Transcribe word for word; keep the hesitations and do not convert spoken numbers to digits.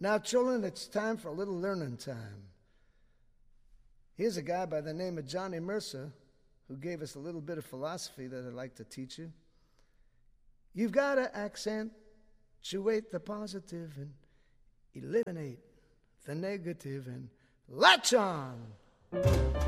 Now, children, it's time for a little learning time. Here's a guy by the name of Johnny Mercer who gave us a little bit of philosophy that I'd like to teach you. You've got to accentuate the positive and eliminate the negative and latch on.